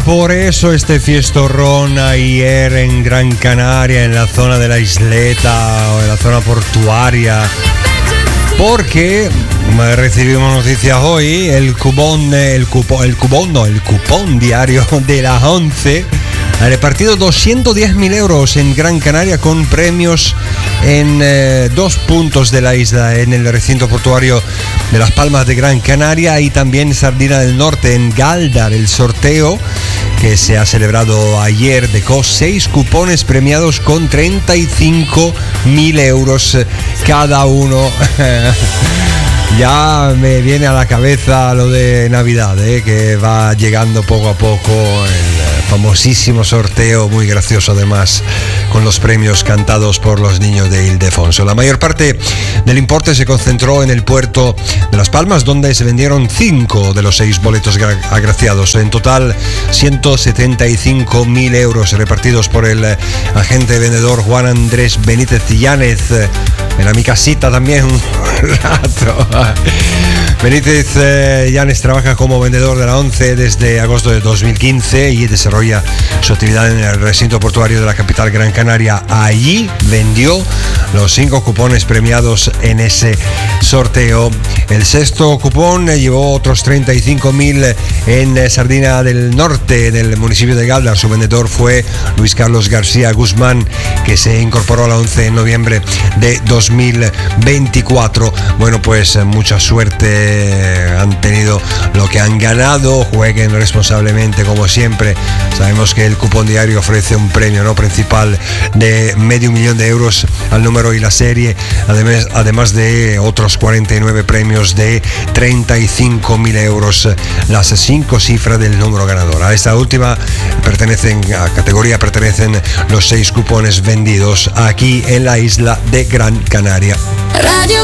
por eso este fiestorrón ayer en Gran Canaria, en la zona de la isleta o en la zona portuaria, porque recibimos noticias hoy, el cupón diario de las 11 ha repartido 210.000 euros en Gran Canaria con premios en 2 puntos de la isla, en el recinto portuario de Las Palmas de Gran Canaria y también Sardina del Norte, en Galdar. El sorteo que se ha celebrado ayer dejó 6 cupones premiados con 35.000 euros cada uno. Ya me viene a la cabeza lo de Navidad, que va llegando poco a poco, el famosísimo sorteo, muy gracioso además, con los premios cantados por los niños de Ildefonso. La mayor parte del importe se concentró en el puerto de Las Palmas, donde se vendieron 5 de los 6 boletos agraciados. En total, 175.000 euros repartidos por el agente vendedor Juan Andrés Benítez Yánez. Era mi casita también un rato. Benítez Yánez trabaja como vendedor de la 11 desde agosto de 2015 y desarrolla su actividad en el recinto portuario de la capital Gran Canaria. Allí vendió los 5 cupones premiados en ese sorteo. El sexto cupón llevó otros 35.000 en Sardina del Norte, en el municipio de Galdar. Su vendedor fue Luis Carlos García Guzmán, que se incorporó a la 11 en noviembre de 2024. Bueno, pues mucha suerte han tenido lo que han ganado. Jueguen responsablemente como siempre. Sabemos que el cupón diario ofrece un premio principal de $500,000 euros al número y la serie, además de otros 49 premios de 35.000 euros, las 5 cifras del número ganador. A esta última categoría pertenecen los 6 cupones vendidos aquí en la isla de Gran Canaria. Radio